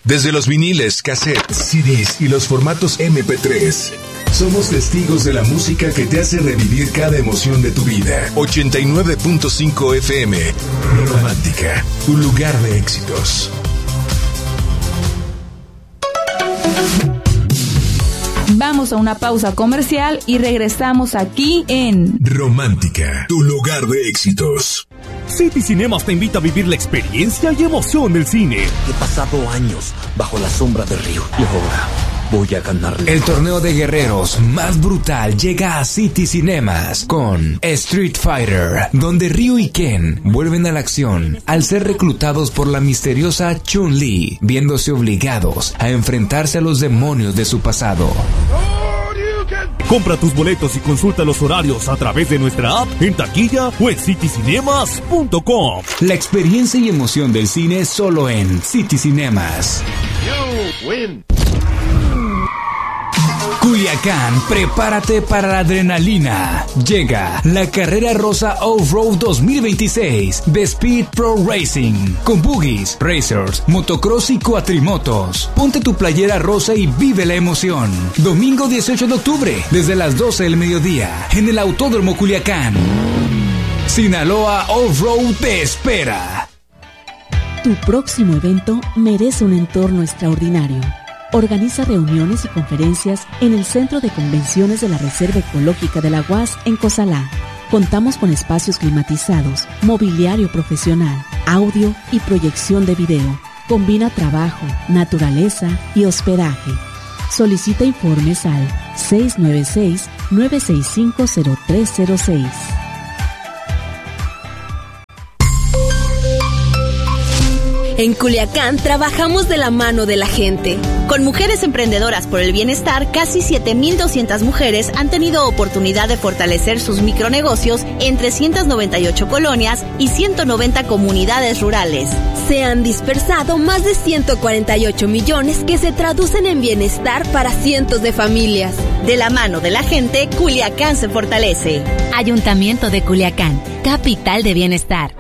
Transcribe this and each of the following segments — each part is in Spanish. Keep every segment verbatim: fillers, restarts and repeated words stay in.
Desde los viniles, cassettes, C Ds y los formatos eme pe tres, somos testigos de la música que te hace revivir cada emoción de tu vida. ochenta y nueve punto cinco efe eme, Romántica, tu lugar de éxitos. Vamos a una pausa comercial y regresamos aquí en Romántica, tu lugar de éxitos. City Cinemas te invita a vivir la experiencia y emoción del cine. He pasado años bajo la sombra de Ryu y ahora voy a ganarle. El torneo de guerreros más brutal llega a City Cinemas con Street Fighter, donde Ryu y Ken vuelven a la acción al ser reclutados por la misteriosa Chun-Li, viéndose obligados a enfrentarse a los demonios de su pasado. Compra tus boletos y consulta los horarios a través de nuestra app, en taquilla o en city cinemas punto com. La experiencia y emoción del cine solo en City Cinemas. You win. Culiacán, prepárate para la adrenalina. Llega la Carrera Rosa Off-Road dos mil veintiséis de Speed Pro Racing, con buggies, racers, motocross y cuatrimotos. Ponte tu playera rosa y vive la emoción. Domingo dieciocho de octubre, desde las doce del mediodía, en el Autódromo Culiacán. Sinaloa Off-Road te espera. Tu próximo evento merece un entorno extraordinario. Organiza reuniones y conferencias en el Centro de Convenciones de la Reserva Ecológica de la U A S en Cozalá. Contamos con espacios climatizados, mobiliario profesional, audio y proyección de video. Combina trabajo, naturaleza y hospedaje. Solicita informes al seis nueve seis, nueve seis cinco, cero tres cero seis. En Culiacán trabajamos de la mano de la gente. Con Mujeres Emprendedoras por el Bienestar, casi siete mil doscientas mujeres han tenido oportunidad de fortalecer sus micronegocios en trescientas noventa y ocho colonias y ciento noventa comunidades rurales. Se han dispersado más de ciento cuarenta y ocho millones que se traducen en bienestar para cientos de familias. De la mano de la gente, Culiacán se fortalece. Ayuntamiento de Culiacán, capital de bienestar.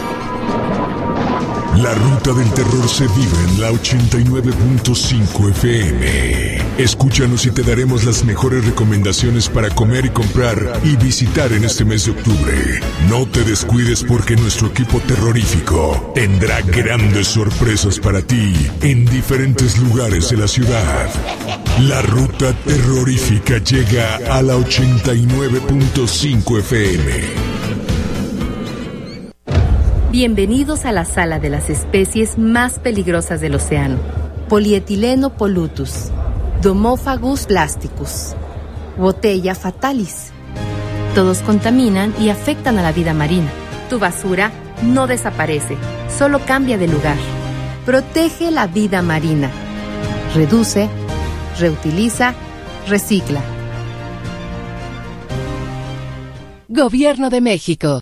La ruta del terror se vive en la ochenta y nueve punto cinco efe eme. Escúchanos y te daremos las mejores recomendaciones para comer y comprar y visitar en este mes de octubre. No te descuides porque nuestro equipo terrorífico tendrá grandes sorpresas para ti en diferentes lugares de la ciudad. La ruta terrorífica llega a la ochenta y nueve punto cinco efe eme. Bienvenidos a la sala de las especies más peligrosas del océano. Polietileno polutus, Domophagus plasticus, Botella fatalis. Todos contaminan y afectan a la vida marina. Tu basura no desaparece, solo cambia de lugar. Protege la vida marina. Reduce, reutiliza, recicla. Gobierno de México.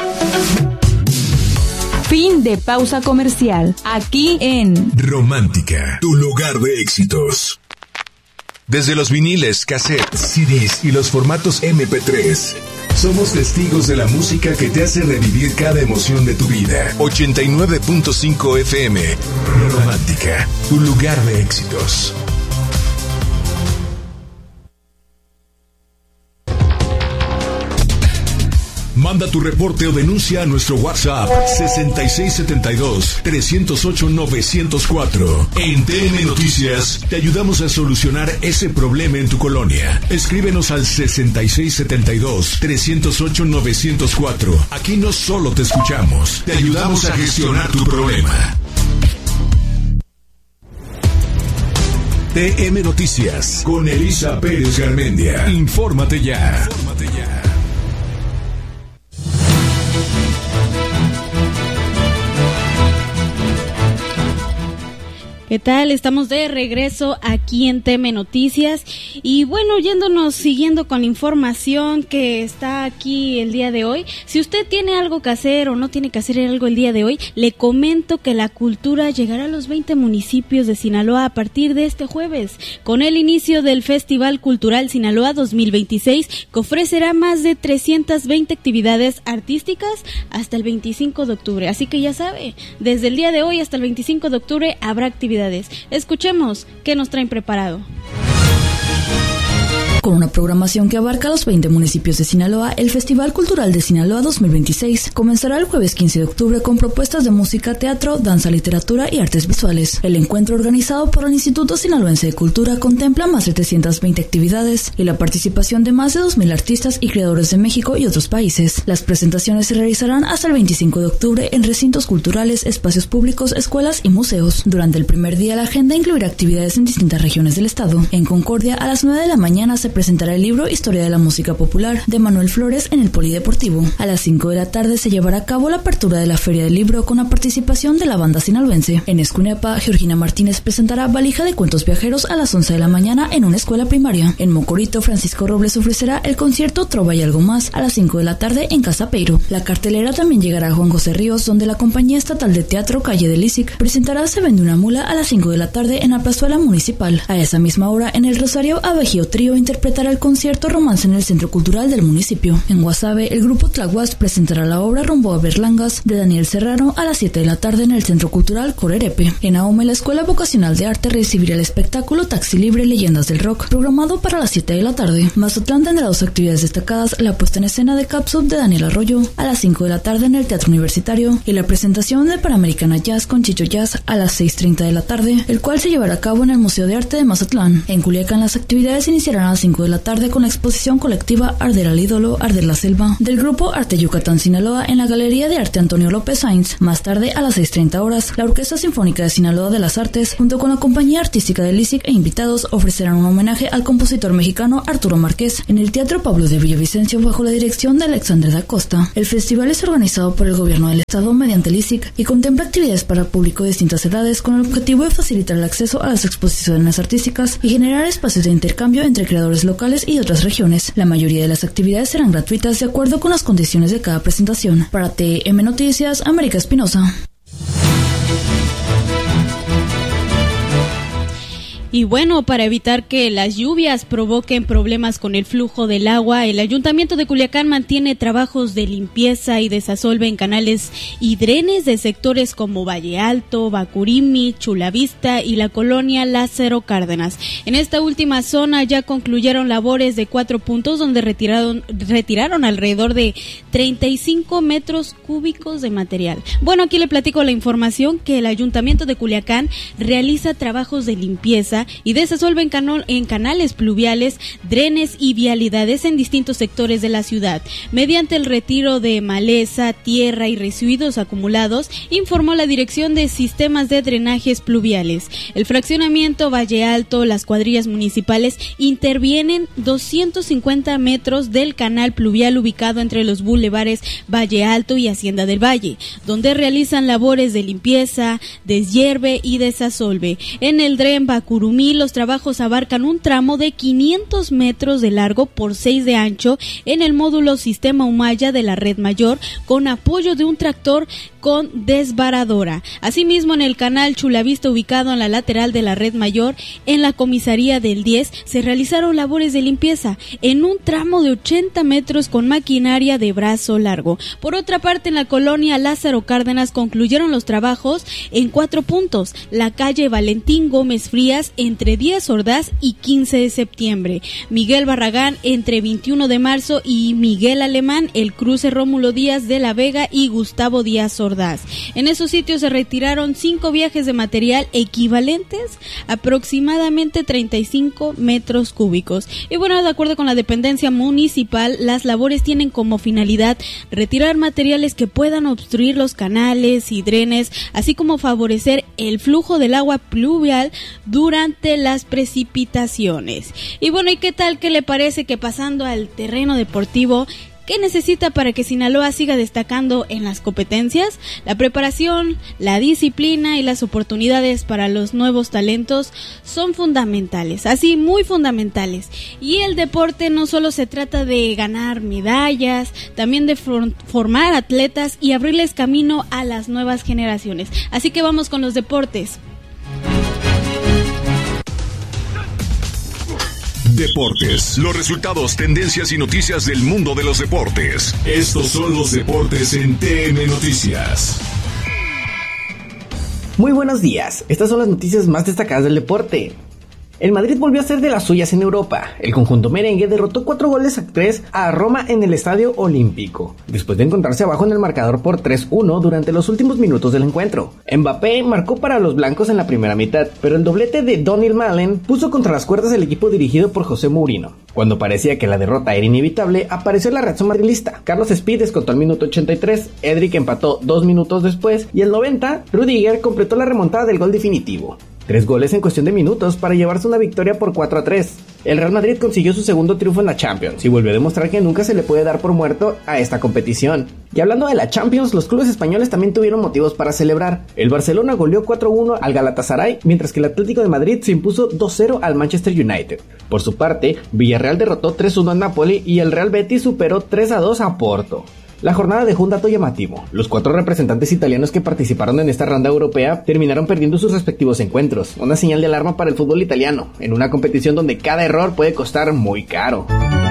Fin de pausa comercial, aquí en Romántica, tu lugar de éxitos. Desde los viniles, cassettes, C Ds y los formatos eme pe tres, somos testigos de la música que te hace revivir cada emoción de tu vida. ochenta y nueve punto cinco efe eme, Romántica, tu lugar de éxitos. Manda tu reporte o denuncia a nuestro WhatsApp sesenta y seis setenta y dos, trescientos ocho, novecientos cuatro. En T N Noticias te ayudamos a solucionar ese problema en tu colonia. Escríbenos al sesenta y seis setenta y dos, trescientos ocho, novecientos cuatro. Aquí no solo te escuchamos, te ayudamos a gestionar tu problema. T M Noticias con Elisa Pérez Garmendia. Infórmate ya. Infórmate ya. ¿Qué tal? Estamos de regreso aquí en T M Noticias y bueno, yéndonos, siguiendo con la información que está aquí el día de hoy. Si usted tiene algo que hacer o no tiene que hacer algo el día de hoy, le comento que la cultura llegará a los veinte municipios de Sinaloa a partir de este jueves, con el inicio del Festival Cultural Sinaloa dos mil veintiséis, que ofrecerá más de trescientas veinte actividades artísticas hasta el veinticinco de octubre. Así que ya sabe, desde el día de hoy hasta el veinticinco de octubre habrá actividades actividades. Escuchemos qué nos traen preparado. Con una programación que abarca los veinte municipios de Sinaloa, el Festival Cultural de Sinaloa dos mil veintiséis comenzará el jueves quince de octubre con propuestas de música, teatro, danza, literatura y artes visuales. El encuentro, organizado por el Instituto Sinaloense de Cultura, contempla más de trescientas veinte actividades y la participación de más de dos mil artistas y creadores de México y otros países. Las presentaciones se realizarán hasta el veinticinco de octubre en recintos culturales, espacios públicos, escuelas y museos. Durante el primer día, la agenda incluirá actividades en distintas regiones del estado. En Concordia, a las nueve de la mañana se presentará el libro Historia de la Música Popular de Manuel Flores en el Polideportivo. A las cinco de la tarde se llevará a cabo la apertura de la Feria del Libro con la participación de la banda sinaloense. En Escuinapa, Georgina Martínez presentará Valija de Cuentos Viajeros a las once de la mañana en una escuela primaria. En Mocorito, Francisco Robles ofrecerá el concierto Trova y Algo Más a las cinco de la tarde en Casa Peiro. La cartelera también llegará a Juan José Ríos, donde la Compañía Estatal de Teatro Calle del Lisic presentará Se Vende una Mula a las cinco de la tarde en la plazuela municipal. A esa misma hora, en el Rosario, Abejio Trío interpretará el concierto Romance en el Centro Cultural del municipio. En Guasave, el grupo Tlahuas presentará la obra Rumbo a Berlangas de Daniel Serrano a las siete de la tarde en el Centro Cultural Corerepe. En Ahome, la Escuela Vocacional de Arte recibirá el espectáculo Taxi Libre Leyendas del Rock, programado para las siete de la tarde. Mazatlán tendrá dos actividades destacadas: la puesta en escena de Capsule de Daniel Arroyo a las cinco de la tarde en el Teatro Universitario y la presentación de Panamericana Jazz con Chicho Jazz a las seis treinta de la tarde, el cual se llevará a cabo en el Museo de Arte de Mazatlán. En Culiacán, las actividades iniciarán a las cinco de la tarde con la exposición colectiva Arder al ídolo, Arder la selva del grupo Arte Yucatán Sinaloa en la Galería de Arte Antonio López Sainz. Más tarde, a las seis treinta horas, la Orquesta Sinfónica de Sinaloa de las Artes, junto con la Compañía Artística de Lisic e invitados, ofrecerán un homenaje al compositor mexicano Arturo Márquez en el Teatro Pablo de Villavicencio bajo la dirección de Alexandre da Costa. El festival es organizado por el gobierno del estado mediante Lisic y contempla actividades para el público de distintas edades con el objetivo de facilitar el acceso a las exposiciones artísticas y generar espacios de intercambio entre creadores locales y otras regiones. La mayoría de las actividades serán gratuitas de acuerdo con las condiciones de cada presentación. Para T M Noticias, América Espinosa. Y bueno, para evitar que las lluvias provoquen problemas con el flujo del agua, el Ayuntamiento de Culiacán mantiene trabajos de limpieza y desasolve en canales y drenes de sectores como Valle Alto, Bacurimi, Chulavista y la colonia Lázaro Cárdenas. En esta última zona ya concluyeron labores de cuatro puntos donde retiraron, retiraron alrededor de treinta y cinco metros cúbicos de material. Bueno, aquí le platico la información que el Ayuntamiento de Culiacán realiza trabajos de limpieza y desasolve en, cano- en canales pluviales, drenes y vialidades en distintos sectores de la ciudad, mediante el retiro de maleza, tierra y residuos acumulados, informó la Dirección de Sistemas de Drenajes Pluviales. El fraccionamiento Valle Alto, las cuadrillas municipales intervienen doscientos cincuenta metros del canal pluvial ubicado entre los bulevares Valle Alto y Hacienda del Valle, donde realizan labores de limpieza, deshierve y desasolve. En el dren Bacurumi, los trabajos abarcan un tramo de quinientos metros de largo por seis de ancho en el módulo Sistema Humaya de la Red Mayor, con apoyo de un tractor con desbaradora. Asimismo, en el canal Chulavista, ubicado en la lateral de la Red Mayor, en la comisaría del diez, se realizaron labores de limpieza en un tramo de ochenta metros con maquinaria de brazo largo. Por otra parte, en la colonia Lázaro Cárdenas concluyeron los trabajos en cuatro puntos: la calle Valentín Gómez Frías entre Díaz Ordaz y quince de septiembre, Miguel Barragán entre veintiuno de marzo y Miguel Alemán, el cruce Rómulo Díaz de la Vega y Gustavo Díaz Ordaz. En esos sitios se retiraron cinco viajes de material equivalentes a aproximadamente treinta y cinco metros cúbicos. Y bueno, de acuerdo con la dependencia municipal, las labores tienen como finalidad retirar materiales que puedan obstruir los canales y drenes, así como favorecer el flujo del agua pluvial durante las precipitaciones. Y bueno, ¿y qué tal? ¿Qué le parece que pasando al terreno deportivo, qué necesita para que Sinaloa siga destacando en las competencias? La preparación, la disciplina y las oportunidades para los nuevos talentos son fundamentales, así muy fundamentales. Y el deporte no solo se trata de ganar medallas, también de for- formar atletas y abrirles camino a las nuevas generaciones. Así que vamos con los deportes. Deportes, los resultados, tendencias y noticias del mundo de los deportes. Estos son los deportes en T M Noticias. Muy buenos días, estas son las noticias más destacadas del deporte. El Madrid volvió a hacer de las suyas en Europa. El conjunto merengue derrotó cuatro goles a tres a Roma en el Estadio Olímpico, después de encontrarse abajo en el marcador por tres uno durante los últimos minutos del encuentro. Mbappé marcó para los blancos en la primera mitad, pero el doblete de Daniel Malen puso contra las cuerdas el equipo dirigido por José Mourinho. Cuando parecía que la derrota era inevitable, apareció la reacción madrilista. Carlos Speed descontó al minuto ochenta y tres, Edric empató dos minutos después y el noventa, Rüdiger completó la remontada del gol definitivo. Tres goles en cuestión de minutos para llevarse una victoria por cuatro a tres. El Real Madrid consiguió su segundo triunfo en la Champions y volvió a demostrar que nunca se le puede dar por muerto a esta competición. Y hablando de la Champions, los clubes españoles también tuvieron motivos para celebrar. El Barcelona goleó cuatro uno al Galatasaray, mientras que el Atlético de Madrid se impuso dos cero al Manchester United. Por su parte, Villarreal derrotó tres uno al Napoli y el Real Betis superó tres a dos a Porto. La jornada dejó un dato llamativo. Los cuatro representantes italianos que participaron en esta ronda europea terminaron perdiendo sus respectivos encuentros, una señal de alarma para el fútbol italiano, en una competición donde cada error puede costar muy caro.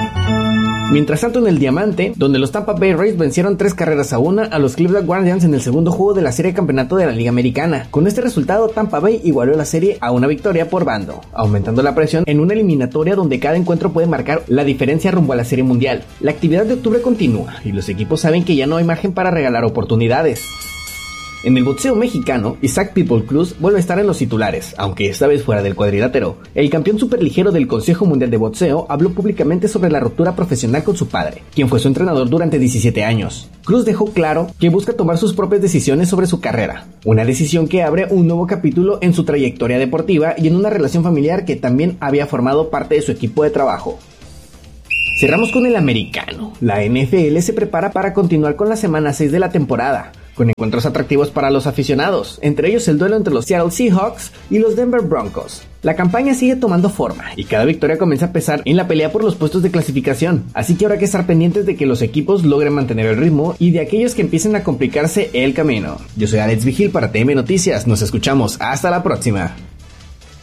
Mientras tanto, en el Diamante, donde los Tampa Bay Rays vencieron tres carreras a una a los Cleveland Guardians en el segundo juego de la serie de campeonato de la Liga Americana. Con este resultado, Tampa Bay igualó la serie a una victoria por bando, aumentando la presión en una eliminatoria donde cada encuentro puede marcar la diferencia rumbo a la Serie Mundial. La actividad de octubre continúa y los equipos saben que ya no hay margen para regalar oportunidades. En el boxeo mexicano, Isaac Pitbull Cruz vuelve a estar en los titulares, aunque esta vez fuera del cuadrilátero. El campeón superligero del Consejo Mundial de Boxeo habló públicamente sobre la ruptura profesional con su padre, quien fue su entrenador durante diecisiete años. Cruz dejó claro que busca tomar sus propias decisiones sobre su carrera, una decisión que abre un nuevo capítulo en su trayectoria deportiva y en una relación familiar que también había formado parte de su equipo de trabajo. Cerramos con el americano. La N F L se prepara para continuar con la semana seis de la temporada, con encuentros atractivos para los aficionados, entre ellos el duelo entre los Seattle Seahawks y los Denver Broncos. La campaña sigue tomando forma y cada victoria comienza a pesar en la pelea por los puestos de clasificación, así que habrá que estar pendientes de que los equipos logren mantener el ritmo y de aquellos que empiecen a complicarse el camino. Yo soy Alex Vigil para T M Noticias, nos escuchamos, hasta la próxima.